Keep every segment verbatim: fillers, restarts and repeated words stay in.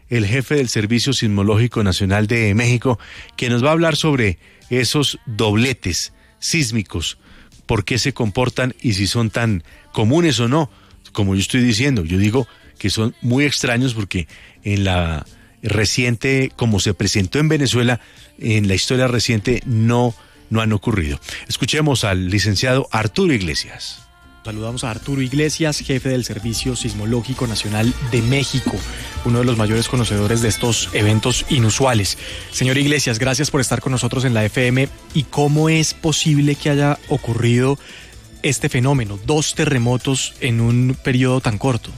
el jefe del Servicio Sismológico Nacional de México, que nos va a hablar sobre esos dobletes sísmicos, por qué se comportan y si son tan comunes o no. Como yo estoy diciendo, yo digo que son muy extraños porque en la reciente, como se presentó en Venezuela, en la historia reciente no, no han ocurrido. Escuchemos al licenciado Arturo Iglesias. Saludamos a Arturo Iglesias, jefe del Servicio Sismológico Nacional de México, uno de los mayores conocedores de estos eventos inusuales. Señor Iglesias, gracias por estar con nosotros en la F M. ¿Y cómo es posible que haya ocurrido este fenómeno, dos terremotos en un periodo tan corto?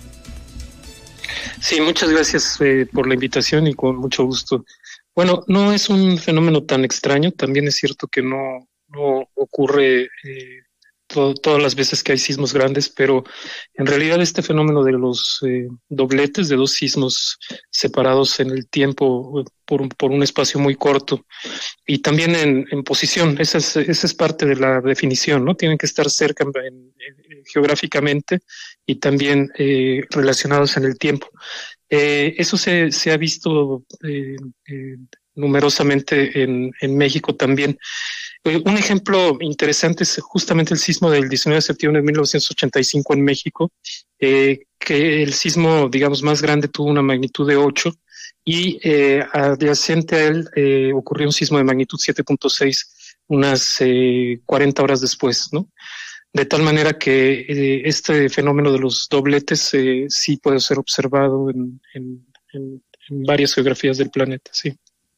Sí, muchas gracias eh, por la invitación y con mucho gusto. Bueno, no es un fenómeno tan extraño, también es cierto que no, no ocurre eh, to- todas las veces que hay sismos grandes, pero en realidad este fenómeno de los eh, dobletes, de dos sismos separados en el tiempo por un, por un espacio muy corto y también en, en posición, esa es, esa es parte de la definición, ¿no? Tienen que estar cerca en, en, geográficamente y también eh, relacionados en el tiempo. Eh, eso se, se ha visto eh, eh, numerosamente en, en México también. Eh, un ejemplo interesante es justamente el sismo del diecinueve de septiembre de mil novecientos ochenta y cinco en México, eh, que el sismo, digamos, más grande tuvo una magnitud de ocho y eh, adyacente a él eh, ocurrió un sismo de magnitud siete punto seis unas eh, cuarenta horas después, ¿no? De tal manera que eh, este fenómeno de los dobletes eh, sí puede ser observado en, en, en, en varias geografías del planeta, sí.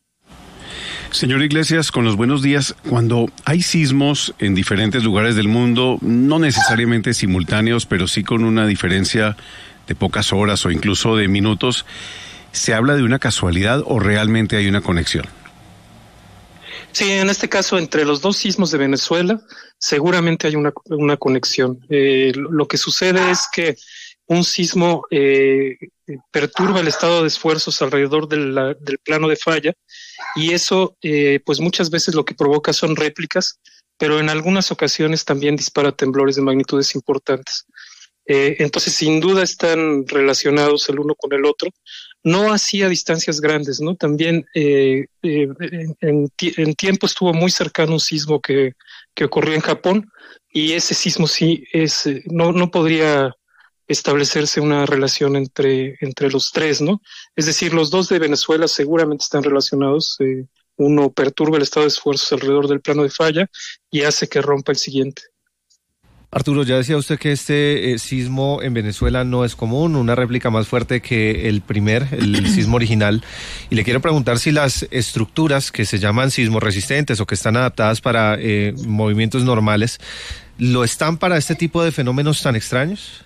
Señor Iglesias, con los buenos días, cuando hay sismos en diferentes lugares del mundo, no necesariamente simultáneos, pero sí con una diferencia de pocas horas o incluso de minutos, ¿se habla de una casualidad o realmente hay una conexión? Sí, en este caso, entre los dos sismos de Venezuela, seguramente hay una, una conexión. Eh, lo que sucede es que un sismo eh, perturba el estado de esfuerzos alrededor de la, del plano de falla y eso, eh, pues muchas veces lo que provoca son réplicas, pero en algunas ocasiones también dispara temblores de magnitudes importantes. Eh, entonces, sin duda están relacionados el uno con el otro, no así a distancias grandes, ¿no? También eh, eh, en, en tiempo estuvo muy cercano un sismo que, que ocurrió en Japón y ese sismo sí es, no, no podría establecerse una relación entre, entre los tres, ¿no? Es decir, los dos de Venezuela seguramente están relacionados, eh, uno perturba el estado de esfuerzos alrededor del plano de falla y hace que rompa el siguiente. Arturo, ya decía usted que este eh, sismo en Venezuela no es común, una réplica más fuerte que el primer, el sismo original. Y le quiero preguntar si las estructuras que se llaman sismos resistentes o que están adaptadas para eh, movimientos normales, ¿lo están para este tipo de fenómenos tan extraños?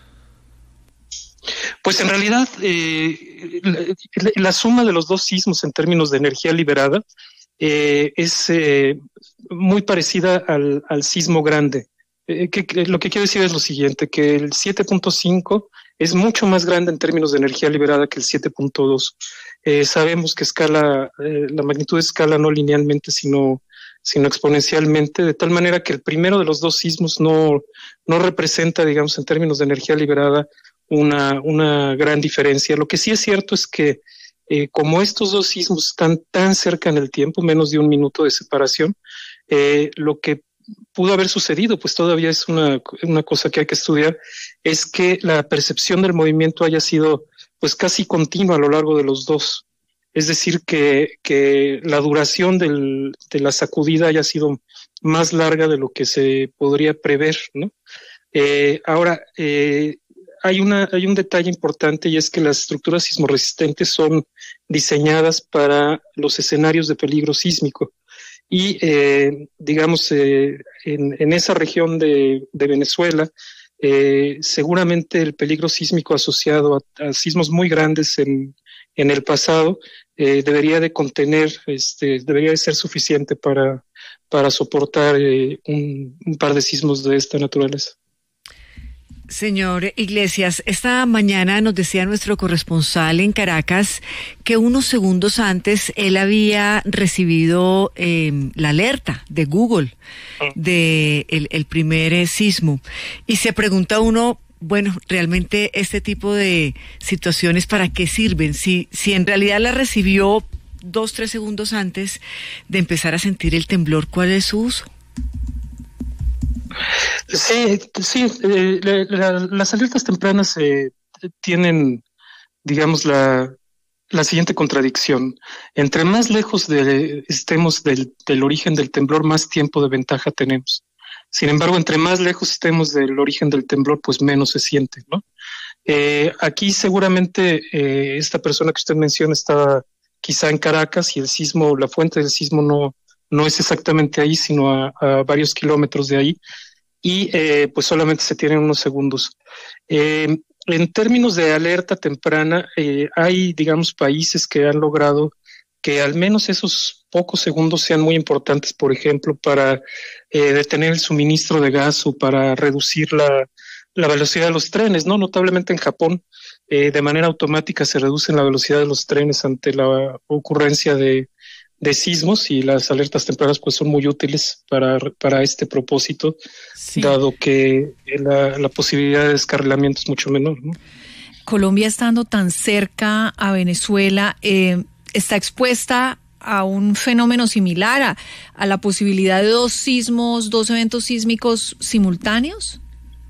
Pues en realidad eh, la, la suma de los dos sismos en términos de energía liberada eh, es eh, muy parecida al, al sismo grande. Eh, que, que, lo que quiero decir es lo siguiente, que el siete punto cinco es mucho más grande en términos de energía liberada que el siete punto dos. Eh, sabemos que escala, eh, la magnitud escala no linealmente, sino, sino exponencialmente, de tal manera que el primero de los dos sismos no, no representa, digamos, en términos de energía liberada, una, una gran diferencia. Lo que sí es cierto es que eh, como estos dos sismos están tan cerca en el tiempo, menos de un minuto de separación, eh, lo que pudo haber sucedido, pues todavía es una, una cosa que hay que estudiar, es que la percepción del movimiento haya sido pues casi continua a lo largo de los dos. Es decir, que, que la duración del, de la sacudida haya sido más larga de lo que se podría prever, ¿no? Eh, ahora, eh, hay, una, hay un detalle importante y es que las estructuras sismoresistentes son diseñadas para los escenarios de peligro sísmico. Y, eh, digamos, eh, en, en esa región de, de Venezuela, eh, seguramente el peligro sísmico asociado a, a sismos muy grandes en, en el pasado eh, debería de contener, este, debería de ser suficiente para, para soportar eh, un, un par de sismos de esta naturaleza. Señor Iglesias, esta mañana nos decía nuestro corresponsal en Caracas que unos segundos antes él había recibido eh, la alerta de Google de el, el primer eh, sismo y se pregunta uno bueno, realmente este tipo de situaciones, ¿para qué sirven? Si, si en realidad la recibió dos, tres segundos antes de empezar a sentir el temblor, ¿cuál es su uso? Sí, sí, eh, la, la, las alertas tempranas eh, tienen, digamos, la, la siguiente contradicción. Entre más lejos de, estemos del, del origen del temblor, más tiempo de ventaja tenemos. Sin embargo, entre más lejos estemos del origen del temblor, pues menos se siente, ¿no? Eh, aquí seguramente eh, esta persona que usted menciona estaba quizá en Caracas y el sismo, la fuente del sismo no, no es exactamente ahí, sino a, a varios kilómetros de ahí. Y eh, pues solamente se tienen unos segundos. Eh, en términos de alerta temprana, eh, hay, digamos, países que han logrado que al menos esos pocos segundos sean muy importantes, por ejemplo, para eh, detener el suministro de gas o para reducir la, la velocidad de los trenes, ¿no? Notablemente en Japón, eh, de manera automática se reduce la velocidad de los trenes ante la ocurrencia de de sismos, y las alertas tempranas pues son muy útiles para, para este propósito, sí, dado que la, la posibilidad de descarrilamiento es mucho menor, ¿no? Colombia, estando tan cerca a Venezuela, eh, está expuesta a un fenómeno similar, a, a la posibilidad de dos sismos, dos eventos sísmicos simultáneos.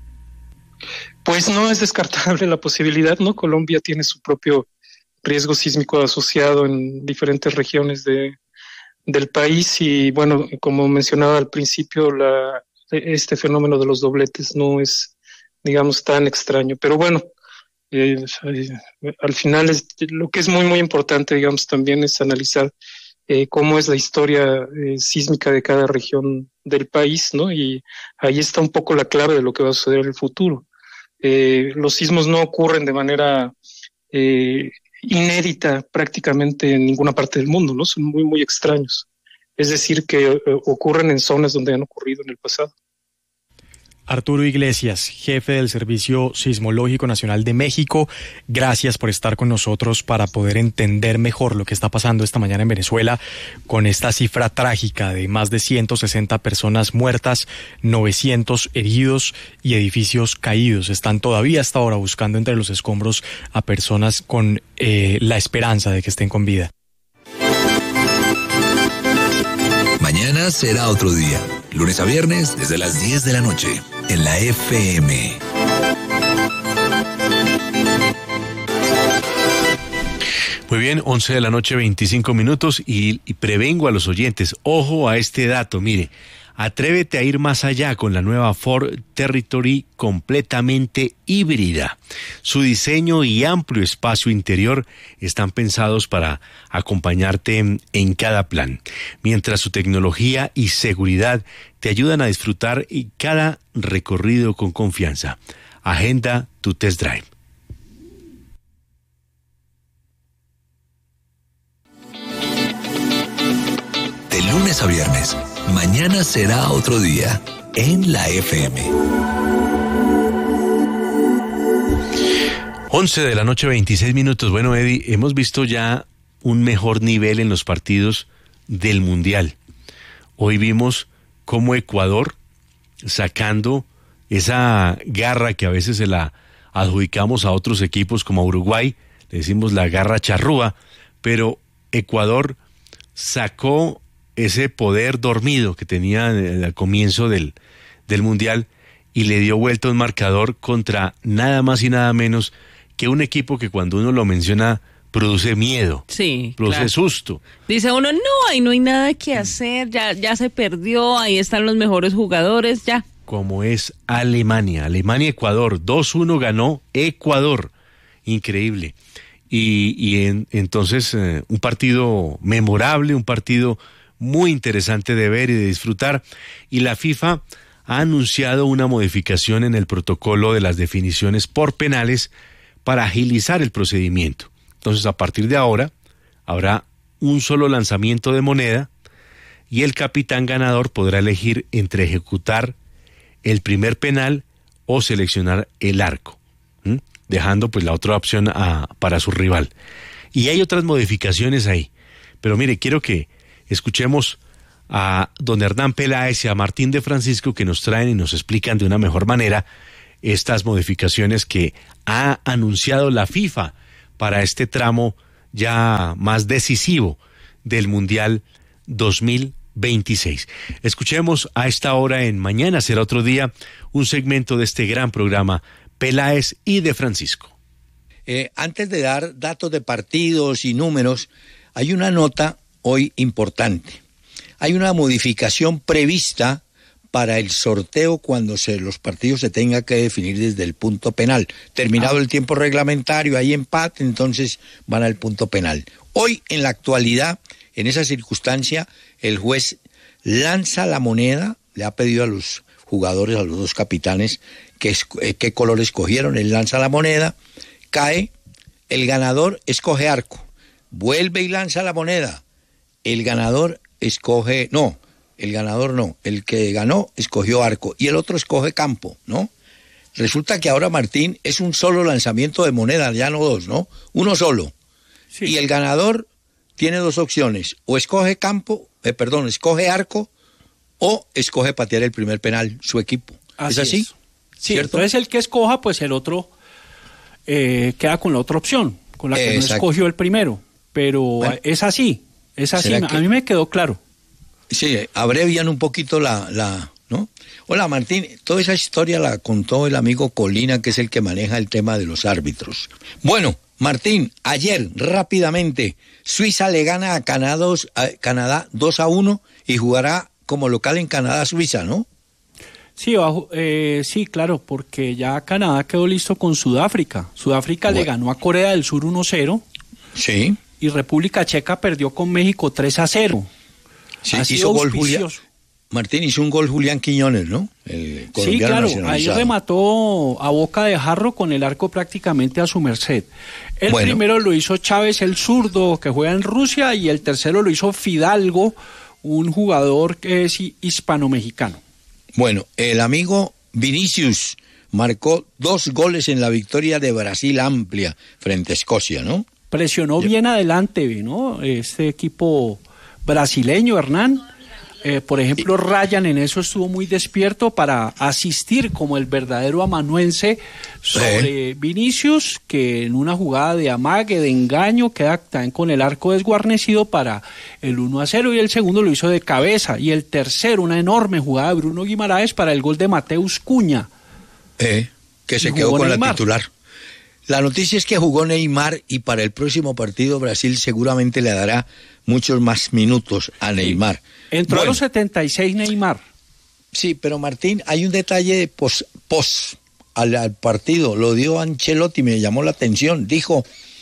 Pues no es descartable la posibilidad, ¿no? Colombia tiene su propio riesgo sísmico asociado en diferentes regiones de, del país, y bueno, como mencionaba al principio, la, este fenómeno de los dobletes no es, digamos, tan extraño, pero bueno, eh, al final es, lo que es muy muy importante, digamos, también es analizar eh, cómo es la historia eh, sísmica de cada región del país, ¿no? Y ahí está un poco la clave de lo que va a suceder en el futuro. Eh, los sismos no ocurren de manera eh, inédita prácticamente en ninguna parte del mundo, ¿no? Son muy, muy extraños. Es decir, que eh, ocurren en zonas donde han ocurrido en el pasado. Arturo Iglesias, jefe del Servicio Sismológico Nacional de México, gracias por estar con nosotros para poder entender mejor lo que está pasando esta mañana en Venezuela con esta cifra trágica de más de ciento sesenta personas muertas, novecientos heridos y edificios caídos. Están todavía hasta ahora buscando entre los escombros a personas con eh, la esperanza de que estén con vida. Mañana será otro día. Lunes a viernes desde las diez de la noche en la F M. Muy bien, once de la noche, veinticinco minutos, y, y prevengo a los oyentes, ojo a este dato, mire, atrévete a ir más allá con la nueva Ford Territory completamente híbrida. Su diseño y amplio espacio interior están pensados para acompañarte en, en cada plan, mientras su tecnología y seguridad te ayudan a disfrutar cada recorrido con confianza. Agenda tu test drive. De lunes a viernes, mañana será otro día en la F M. once de la noche, veintiséis minutos. Bueno, Eddie, hemos visto ya un mejor nivel en los partidos del Mundial. Hoy vimos cómo Ecuador, sacando esa garra que a veces se la adjudicamos a otros equipos como a Uruguay, le decimos la garra charrúa, pero Ecuador sacó ese poder dormido que tenía al comienzo del, del Mundial y le dio vuelta un marcador contra nada más y nada menos que un equipo que cuando uno lo menciona produce miedo, sí, produce claro. susto. Dice uno, no, ahí no hay nada que hacer, ya, ya se perdió, ahí están los mejores jugadores, ya. Como es Alemania, Alemania-Ecuador, dos uno ganó Ecuador, increíble. Y, y en, entonces eh, un partido memorable, un partido muy interesante de ver y de disfrutar, y la FIFA ha anunciado una modificación en el protocolo de las definiciones por penales para agilizar el procedimiento. Entonces, a partir de ahora, habrá un solo lanzamiento de moneda y el capitán ganador podrá elegir entre ejecutar el primer penal o seleccionar el arco, ¿m? dejando pues la otra opción a, para su rival. Y hay otras modificaciones ahí. Pero mire, quiero que escuchemos a don Hernán Peláez y a Martín de Francisco, que nos traen y nos explican de una mejor manera estas modificaciones que ha anunciado la FIFA para este tramo ya más decisivo del Mundial dos mil veintiséis. Escuchemos a esta hora en Mañana Será Otro Día un segmento de este gran programa Peláez y de Francisco. Eh, antes de dar datos de partidos y números, hay una nota hoy importante. Hay una modificación prevista para el sorteo cuando se, los partidos se tengan que definir desde el punto penal. Terminado ah. el tiempo reglamentario, hay empate, entonces van al punto penal. Hoy, en la actualidad, en esa circunstancia, el juez lanza la moneda, le ha pedido a los jugadores, a los dos capitanes, que, eh, qué color escogieron, él lanza la moneda, cae, el ganador escoge arco, vuelve y lanza la moneda, el ganador escoge, no, el ganador no, el que ganó escogió arco y el otro escoge campo, ¿no? Resulta que ahora, Martín, es un solo lanzamiento de moneda, ya no dos, ¿no? Uno solo. Sí. Y el ganador tiene dos opciones, o escoge campo, eh, perdón, escoge arco o escoge patear el primer penal, su equipo. Así ¿Es así? Es. Sí, ¿cierto? Entonces el que escoja, pues el otro eh, queda con la otra opción, con la que eh, no escogió el primero. Pero bueno, es así, es así, a que... mí me quedó claro. Sí, abrevian un poquito la, la, ¿no? Hola Martín, toda esa historia la contó el amigo Colina, que es el que maneja el tema de los árbitros. Bueno, Martín, ayer, rápidamente, Suiza le gana a Canadá, a Canadá dos a uno y jugará como local en Canadá-Suiza, ¿no? Sí, bajo, eh, sí, claro, porque ya Canadá quedó listo con Sudáfrica. Sudáfrica bueno. le ganó a Corea del Sur uno cero. Sí. Y República Checa perdió con México tres a cero. Sí, ha hizo gol Julián. Martín hizo un gol Julián Quiñones, ¿no? El sí, claro, ahí remató a boca de jarro con el arco prácticamente a su merced. El bueno. primero lo hizo Chávez, el zurdo que juega en Rusia, y el tercero lo hizo Fidalgo, un jugador que es hispano-mexicano. Bueno, el amigo Vinicius marcó dos goles en la victoria de Brasil amplia frente a Escocia, ¿no? Presionó bien adelante, ¿no? Este equipo brasileño, Hernán. Eh, por ejemplo, Ryan en eso estuvo muy despierto para asistir como el verdadero amanuense sobre sí. Vinicius, que en una jugada de amague, de engaño, queda también con el arco desguarnecido para el uno a cero, y el segundo lo hizo de cabeza, y el tercero, una enorme jugada de Bruno Guimaraes para el gol de Mateus Cunha. Eh, que se quedó con Neymar. La titular. La noticia es que jugó Neymar y para el próximo partido Brasil seguramente le dará muchos más minutos a Neymar. Sí. Entró bueno, a los setenta y seis Neymar. Sí, pero Martín, hay un detalle de pos, pos al, al partido, lo dio Ancelotti, me llamó la atención, dijo,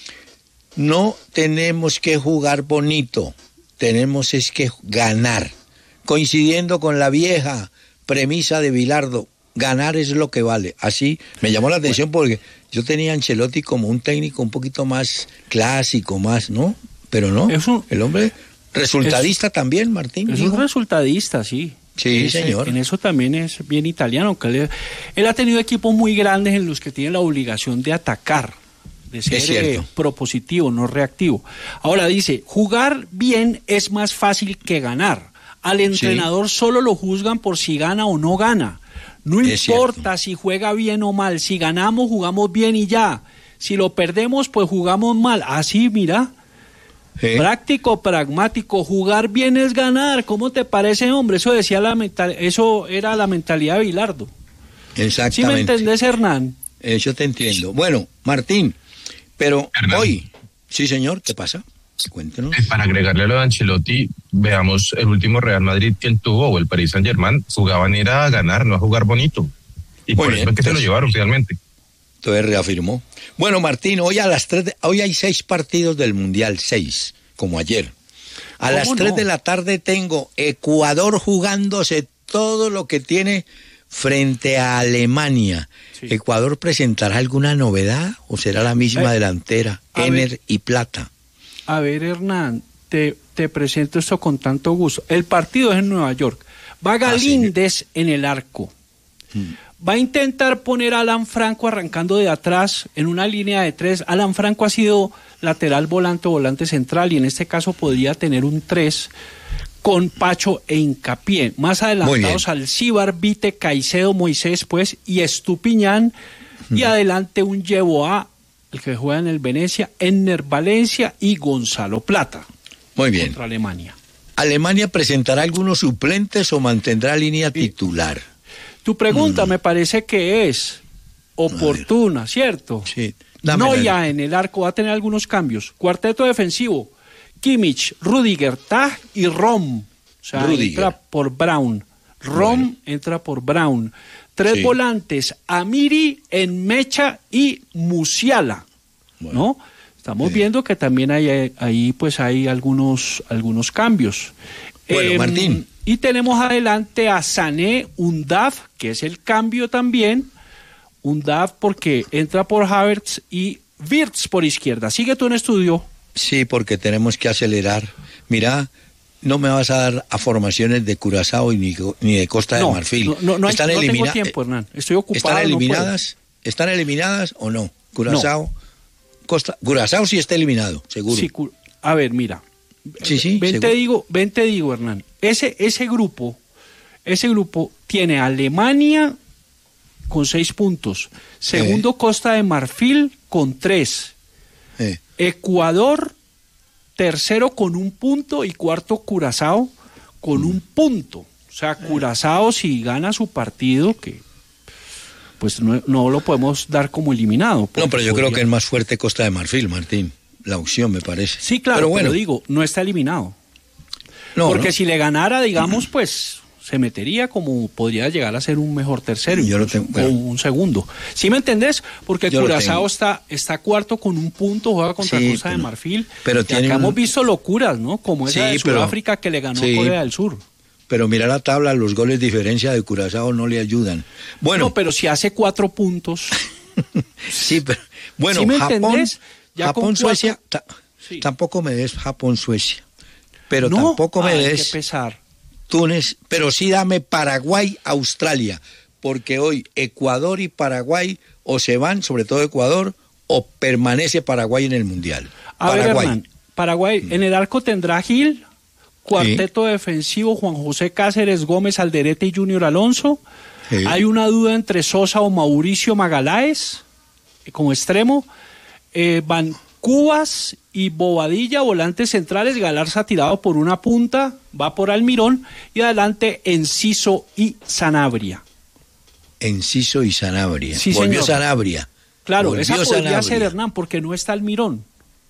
no tenemos que jugar bonito, tenemos es que ganar, coincidiendo con la vieja premisa de Bilardo, ganar es lo que vale. Así me llamó la atención porque yo tenía a Ancelotti como un técnico un poquito más clásico, más, ¿no? Pero no, un, el hombre resultadista es, también, Martín. Es dijo. un resultadista, sí. Sí, es, señor. En eso también es bien italiano. Que él, él ha tenido equipos muy grandes en los que tiene la obligación de atacar, de ser eh, propositivo, no reactivo. Ahora dice, jugar bien es más fácil que ganar. Al entrenador sí. solo lo juzgan por si gana o no gana. No es importa cierto. Si juega bien o mal, si ganamos, jugamos bien y ya. Si lo perdemos, pues jugamos mal. Así, mira, ¿sí? Práctico, pragmático, jugar bien es ganar. ¿Cómo te parece, hombre? Eso decía la mental, eso era la mentalidad de Bilardo. Exactamente. ¿Sí me entendés, Hernán? Eh, yo te entiendo. Bueno, Martín, pero Hernán. Hoy, sí, señor, ¿qué pasa? Cuéntenos. Para agregarle a lo de Ancelotti, veamos el último Real Madrid que él tuvo, o el Paris Saint-Germain, jugaban era a ganar, no a jugar bonito. Y Muy por bien, eso es que entonces, se lo llevaron finalmente. Entonces reafirmó. Bueno, Martín, hoy a las tres, de, hoy hay seis partidos del Mundial, seis, como ayer. A las tres no? de la tarde tengo Ecuador jugándose todo lo que tiene frente a Alemania. Sí. ¿Ecuador presentará alguna novedad o será la misma eh, delantera, Ener y Plata? A ver, Hernán, te, te presento esto con tanto gusto. El partido es en Nueva York. Va Galíndez ah, sí. en el arco. Hmm. Va a intentar poner a Alan Franco arrancando de atrás en una línea de tres. Alan Franco ha sido lateral volante o volante central y en este caso podría tener un tres con Pacho e Hincapié. Más adelantados Alcíbar, Vite, Caicedo, Moisés, pues, y Estupiñán. Mm. Y adelante un Yeboah, el que juega en el Venecia, Enner Valencia y Gonzalo Plata. Muy bien. Contra Alemania. ¿Alemania presentará algunos suplentes o mantendrá línea titular? Tu pregunta mm. me parece que es oportuna, ¿cierto? Sí. No, ya en el arco va a tener algunos cambios. Cuarteto defensivo, Kimmich, Rudiger, Tah y Rom. O sea, Rudiger. Entra por Brown. Rom bueno. entra por Brown. Tres sí. volantes, Amiri, Enmecha y Musiala. Bueno. ¿No? Estamos sí. viendo que también hay ahí pues hay algunos, algunos cambios. Bueno, eh, Martín. Y tenemos adelante a Sané, Undaf, que es el cambio también. Undaf porque entra por Havertz y Wirtz por izquierda. ¿Sigue tú en estudio? Sí, porque tenemos que acelerar. Mira, no me vas a dar a formaciones de Curazao y ni, ni de Costa no, de Marfil. No, no, no, Están hay, no tengo tiempo, Hernán. Estoy ocupado. ¿Están eliminadas? No ¿Están eliminadas o no? Curazao, no. Costa. Curazao sí está eliminado, seguro. Sí, a ver, mira. Sí, sí. Ven seguro. te digo, ven te digo, Hernán. Ese, ese grupo, ese grupo tiene a Alemania con seis puntos. Segundo, eh. Costa de Marfil con tres. Eh. Ecuador, tercero con un punto y cuarto Curazao con mm. un punto. O sea, Curazao si gana su partido, que pues no, no lo podemos dar como eliminado. No, pero yo podría... creo que es más fuerte Costa de Marfil, Martín. La opción me parece. Sí, claro, pero, bueno. pero digo, no está eliminado. No, porque ¿no? si le ganara, digamos, pues se metería como podría llegar a ser un mejor tercero yo lo tengo, bueno. o un segundo. ¿Sí me entendés? Porque Curazao está, está cuarto con un punto, juega contra sí, Costa de Marfil. Pero tiene acá un... hemos visto locuras, ¿no? Como esa sí, de Sudáfrica pero... que le ganó sí. a Corea del Sur. Pero mira la tabla, los goles de diferencia de Curazao no le ayudan. Bueno, no, pero si hace cuatro puntos. sí, pero bueno, ¿sí me Japón, entendés? Ya Japón, cuatro... Suecia, ta... sí. tampoco me des Japón, Suecia. Pero no, tampoco me ay, des qué pesar. Túnez, pero sí dame Paraguay, Australia, porque hoy Ecuador y Paraguay o se van, sobre todo Ecuador, o permanece Paraguay en el Mundial. A Paraguay. ver, Hernán, Paraguay, mm. en el arco tendrá Gil, cuarteto sí. defensivo, Juan José Cáceres, Gómez, Alderete y Junior Alonso. Sí. Hay una duda entre Sosa o Mauricio Magaláes como extremo. Eh, van Cubas y Bobadilla, volantes centrales, Galarza tirado por una punta, va por Almirón, y adelante Enciso y Sanabria. Enciso y Sanabria. Sí, Volvió señor. Sanabria. Claro, Volvió esa podría Sanabria. ser, Hernán, porque no está Almirón.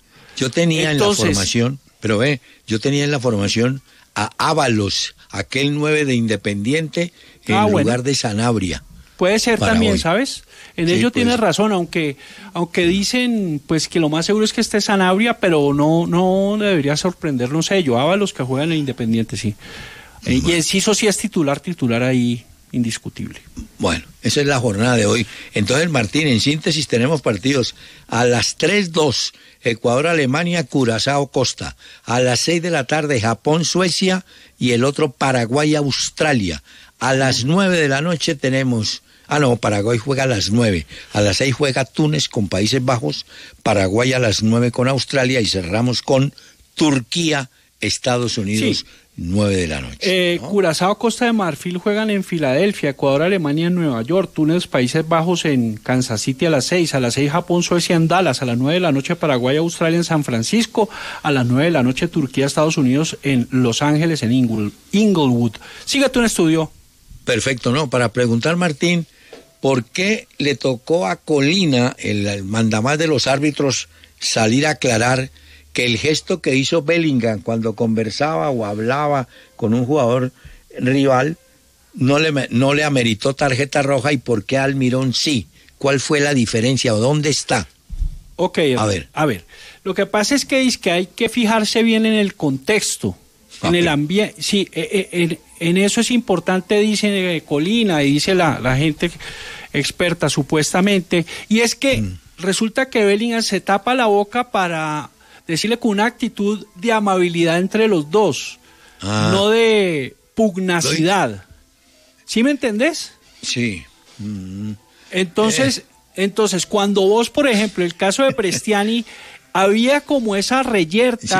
Yo tenía Entonces, en la formación, pero ve, yo tenía en la formación a Ábalos, aquel nueve de Independiente, en ah, lugar bueno. de Sanabria. Puede ser también, hoy. ¿sabes? En sí, ello pues. tienes razón, aunque aunque dicen pues que lo más seguro es que esté Sanabria, pero no no debería sorprendernos ello. Ábalos que juega en el Independiente, sí. Eh, y Enciso sí es titular, titular ahí, indiscutible. Bueno, esa es la jornada de hoy. Entonces, Martín, en síntesis tenemos partidos a las tres dos, Ecuador, Alemania, Curazao, Costa. A las seis de la tarde, Japón, Suecia y el otro Paraguay, Australia. A las nueve de la noche tenemos... Ah, no, Paraguay juega a las nueve. A las seis juega Túnez con Países Bajos, Paraguay a las nueve con Australia y cerramos con Turquía, Estados Unidos, sí. nueve de la noche. Eh, ¿no? Curazao, Costa de Marfil juegan en Filadelfia, Ecuador, Alemania en Nueva York, Túnez, Países Bajos en Kansas City a las seis, a las seis Japón, Suecia en Dallas, a las nueve de la noche Paraguay, Australia en San Francisco, a las nueve de la noche Turquía, Estados Unidos en Los Ángeles, en Inglewood. Síguete un estudio. Perfecto, ¿no? Para preguntar, Martín, ¿por qué le tocó a Colina, el mandamás de los árbitros, salir a aclarar que el gesto que hizo Bellingham cuando conversaba o hablaba con un jugador rival no le, no le ameritó tarjeta roja y por qué Almirón sí? ¿Cuál fue la diferencia o dónde está? Ok, a ver, a ver. Lo que pasa es que, es que hay que fijarse bien en el contexto. En okay. el ambiente, sí, en, en eso es importante, dice Colina y dice la, la gente experta supuestamente, y es que mm. resulta que Bellingham se tapa la boca para decirle con una actitud de amabilidad entre los dos, ah. no de pugnacidad. ¿Sí me entendés? Sí. Mm. Entonces, eh. entonces, cuando vos, por ejemplo, el caso de Prestiani, había como esa reyerta. Sí, ya.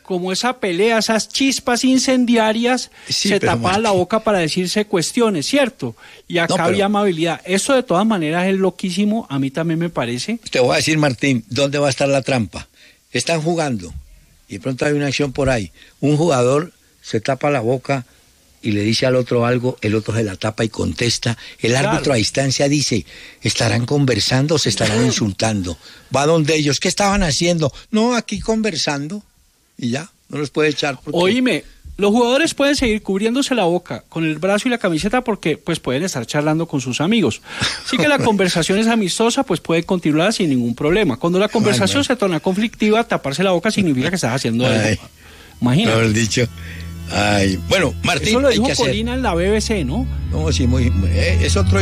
como esa pelea, esas chispas incendiarias, sí, se tapaban la boca para decirse cuestiones, ¿cierto? Y acá no, pero... había amabilidad. Eso de todas maneras es loquísimo, a mí también me parece. Te voy a decir, Martín, ¿dónde va a estar la trampa? Están jugando y de pronto hay una acción por ahí. Un jugador se tapa la boca y le dice al otro algo, el otro se la tapa y contesta. El claro. árbitro a distancia dice, ¿estarán conversando o se estarán insultando? Va donde ellos, ¿qué estaban haciendo? No, aquí conversando. Y ya, no los puede echar. Porque... Oíme, los jugadores pueden seguir cubriéndose la boca con el brazo y la camiseta porque pues pueden estar charlando con sus amigos. Así que la conversación es amistosa, pues puede continuar sin ningún problema. Cuando la conversación ay, se torna conflictiva, taparse la boca significa que estás haciendo ay, algo. Imagínate. Lo dicho. Ay, bueno, Martín, eso lo dijo hay que Colina hacer. En la B B C, ¿no? No, sí, muy, muy eh, es otro